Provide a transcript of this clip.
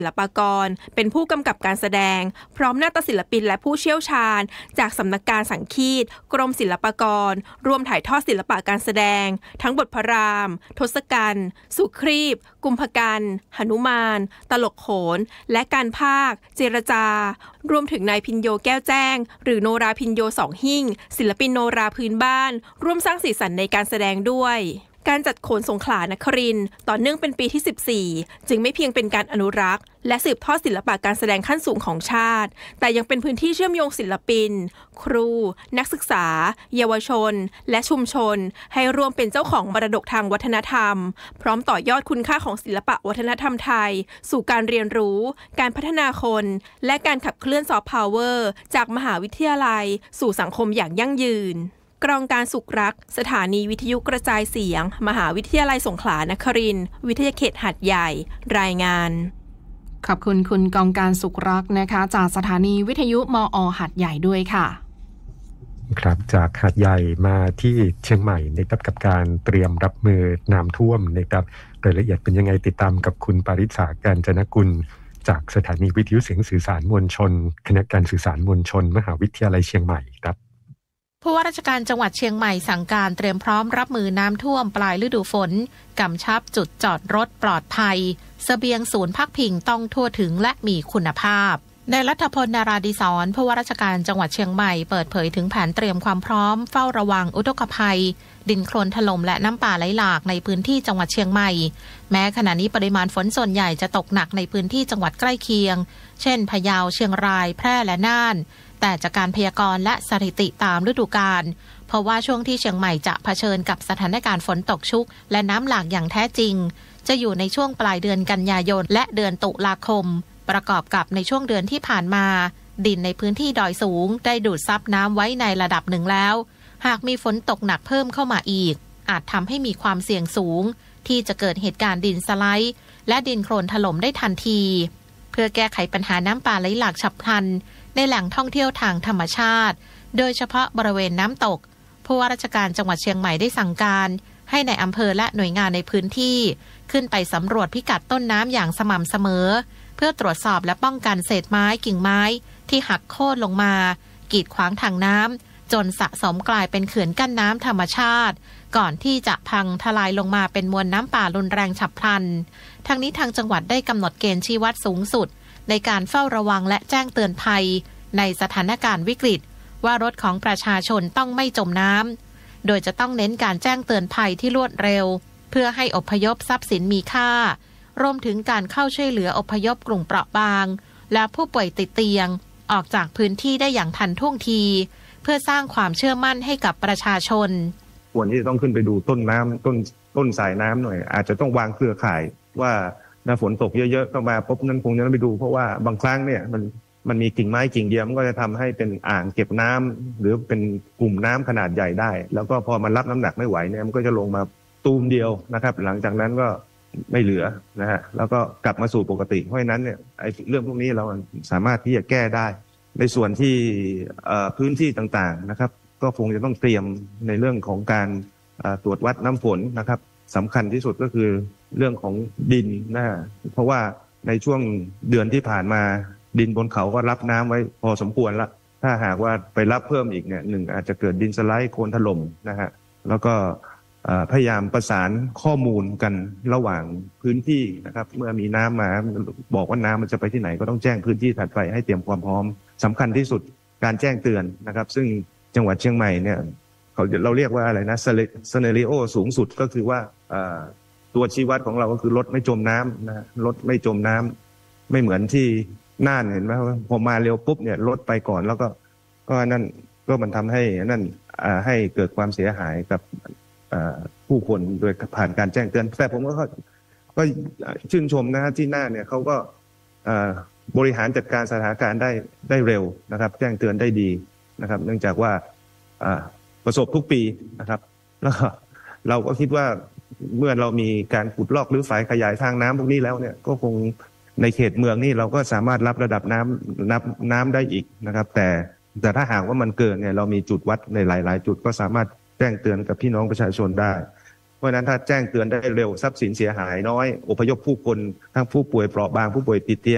ศิลปากรเป็นผู้กำกับการแสดงพร้อมนาฏศิลปินและผู้เชี่ยวชาญจากสำนักการสังคีตกรมศิลปากรร่วมถ่ายทอดศิลปะการแสดงทั้งบทพรามทศกัณฐ์สุครีพกุมภกันหนุมานตลกโขนและการพากย์เจรจารวมถึงนายพิญโยแก้วแจ้งหรือโนราพิญโยสองหิ่งศิลปินโนราพื้นบ้านร่วมสร้างสีสันในการแสดงด้วยการจัดโขนสงขลานครินทร์ต่อเนื่องเป็นปีที่14จึงไม่เพียงเป็นการอนุรักษ์และสืบทอดศิลปะการแสดงขั้นสูงของชาติแต่ยังเป็นพื้นที่เชื่อมโยงศิลปินครูนักศึกษาเยาวชนและชุมชนให้ร่วมเป็นเจ้าของมรดกทางวัฒนธรรมพร้อมต่อยอดคุณค่าของศิลปะวัฒนธรรมไทยสู่การเรียนรู้การพัฒนาคนและการขับเคลื่อนซอฟต์พาวเวอร์จากมหาวิทยาลัยสู่สังคมอย่างยั่งยืนกรองการสุขรักสถานีวิทยุกระจายเสียงมหาวิทยาลัยสงขลานครินทร์วิทยาเขตหาดใหญ่รายงานขอบคุณคุณกองการสุขรักนะคะจากสถานีวิทยุมอ.หาดใหญ่ด้วยค่ะครับจากหาดใหญ่มาที่เชียงใหม่นะครับกับการเตรียมรับมือน้ำท่วมนะครับรายละเอียดเป็นยังไงติดตามกับคุณปาริษากาญจนกุลจากสถานีวิทยุเสียงสื่อสารมวลชนคณะการสื่อสารมวลชนมหาวิทยาลัยเชียงใหม่ครับผู้ว่าราชการจังหวัดเชียงใหม่สั่งการเตรียมพร้อมรับมือน้ำท่วมปลายฤดูฝนกำชับจุดจอดรถปลอดภัยเสบียงศูนย์พักพิงต้องทั่วถึงและมีคุณภาพนายรัฐพล นาราดิศรผู้ว่าราชการจังหวัดเชียงใหม่เปิดเผยถึงแผนเตรียมความพร้อมเฝ้าระวังอุทกภัยดินโคลนถล่มและน้ำป่าไหลหลากในพื้นที่จังหวัดเชียงใหม่แม้ขณะนี้ปริมาณฝนส่วนใหญ่จะตกหนักในพื้นที่จังหวัดใกล้เคียงเช่นพะเยาเชียงรายแพร่และน่านแต่จากการพยากรณ์และสถิติตามฤดูกาลเพราะว่าช่วงที่เชียงใหม่จะเผชิญกับสถานการณ์ฝนตกชุกและน้ำหลากอย่างแท้จริงจะอยู่ในช่วงปลายเดือนกันยายนและเดือนตุลาคมประกอบกับในช่วงเดือนที่ผ่านมาดินในพื้นที่ดอยสูงได้ดูดซับน้ำไว้ในระดับหนึ่งแล้วหากมีฝนตกหนักเพิ่มเข้ามาอีกอาจทำให้มีความเสี่ยงสูงที่จะเกิดเหตุการณ์ดินสไลด์และดินโคลนถล่มได้ทันทีเพื่อแก้ไขปัญหาน้ำป่าไหลหลากฉับพลันในแหล่งท่องเที่ยวทางธรรมชาติโดยเฉพาะบริเวณน้ำตกผู้ว่าราชการจังหวัดเชียงใหม่ได้สั่งการให้ในอำเภอและหน่วยงานในพื้นที่ขึ้นไปสำรวจพิกัดต้นน้ำอย่างสม่ำเสมอเพื่อตรวจสอบและป้องกันเศษไม้กิ่งไม้ที่หักโค่นลงมากีดขวางทางน้ำจนสะสมกลายเป็นเขื่อนกั้นน้ำธรรมชาติก่อนที่จะพังทลายลงมาเป็นมวลน้ำป่ารุนแรงฉับพลันทั้งนี้ทางจังหวัดได้กำหนดเกณฑ์ชี้วัดสูงสุดในการเฝ้าระวังและแจ้งเตือนภัยในสถานการณ์วิกฤตว่ารถของประชาชนต้องไม่จมน้ำโดยจะต้องเน้นการแจ้งเตือนภัยที่รวดเร็วเพื่อให้อพยพทรัพย์สินมีค่ารวมถึงการเข้าช่วยเหลืออพยพกลุ่มเปราะบางและผู้ป่วยติดเตียงออกจากพื้นที่ได้อย่างทันท่วงทีเพื่อสร้างความเชื่อมั่นให้กับประชาชนควรที่จะต้องขึ้นไปดูต้นน้ำต้นสายน้ำหน่อยอาจจะต้องวางเครือข่ายว่าถ้าฝนตกเยอะๆก็มาปุ๊บนั้นคงจะต้องไปดูเพราะว่าบางครั้งเนี่ยมันมีกิ่งไม้กิ่งเดียวมันก็จะทำให้เป็นอ่างเก็บน้ำหรือเป็นกลุ่มน้ำขนาดใหญ่ได้แล้วก็พอมันรับน้ำหนักไม่ไหวเนี่ยมันก็จะลงมาตูมเดียวนะครับหลังจากนั้นก็ไม่เหลือนะฮะแล้วก็กลับมาสู่ปกติเพราะฉะนั้นเนี่ยไอ้เรื่องพวกนี้เราสามารถที่จะแก้ได้ในส่วนที่พื้นที่ต่างๆนะครับก็คงจะต้องเตรียมในเรื่องของการตรวจวัดน้ำฝนนะครับสำคัญที่สุดก็คือเรื่องของดินนะเพราะว่าในช่วงเดือนที่ผ่านมาดินบนเขาก็รับน้ำไว้พอสมควรละถ้าหากว่าไปรับเพิ่มอีกเนี่ยหนึ่งอาจจะเกิดดินสไลด์โคลนถล่มนะฮะแล้วก็พยายามประสานข้อมูลกันระหว่างพื้นที่นะครับเมื่อมีน้ำมาบอกว่าน้ำมันจะไปที่ไหนก็ต้องแจ้งพื้นที่ถัดไปให้เตรียมความพร้อมสำคัญที่สุดการแจ้งเตือนนะครับซึ่งจังหวัดเชียงใหม่เนี่ยเราเรียกว่าอะไรนะซีนาริโอสูงสุดก็คือว่าตัวชี้วัดของเราก็คือรถไม่จมน้ำนะรถไม่จมน้ำไม่เหมือนที่น่านเห็นไหมพอมาเร็วปุ๊บเนี่ยรถไปก่อนแล้วก็นั่นก็มันทำให้นั่นให้เกิดความเสียหายกับผู้คนโดยผ่านการแจ้งเตือนแต่ผมก็ชื่นชมนะฮะที่น่านเนี่ยเขาก็บริหารจัดการสถานการณ์ได้เร็วนะครับแจ้งเตือนได้ดีนะครับเนื่องจากว่าประสบทุกปีนะครับแล้วเราก็คิดว่าเมื่อเรามีการขุดลอกหรือฝายขยายทางน้ำพวกนี้แล้วเนี่ยก็คงในเขตเมืองนี่เราก็สามารถรับระดับน้ำได้อีกนะครับแต่ถ้าหากว่ามันเกินเนี่ยเรามีจุดวัดในหลายๆจุดก็สามารถแจ้งเตือนกับพี่น้องประชาชนได้เพราะฉะนั้นถ้าแจ้งเตือนได้เร็วทรัพย์สินเสียหายน้อยอพยพผู้คนทั้งผู้ป่วยเปราะบางผู้ป่วยติดเตียง